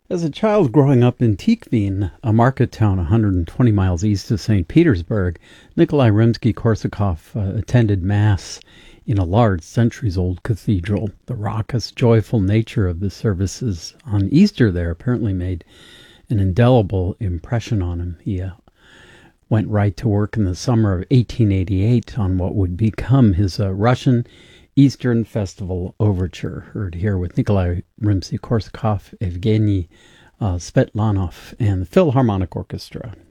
As a child growing up in Tikhvin, a market town 120 miles east of St. Petersburg, Nikolai Rimsky-Korsakov attended Mass in a large, centuries-old cathedral. The raucous, joyful nature of the services on Easter there apparently made an indelible impression on him. He went right to work in the summer of 1888 on what would become his Russian Eastern Festival Overture, heard here with Nikolai Rimsky-Korsakov, Evgeny Svetlanov, and the Philharmonic Orchestra.